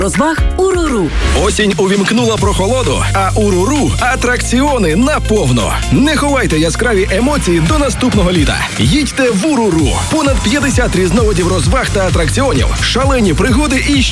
розваг «Уруру». Осінь увімкнула прохолоду, а «Уруру» – атракціони наповно. Не ховайте яскраві емоції до наступного літа. Їдьте в «Уруру». Понад 50 різновидів розваг та атракціонів, шалені пригоди і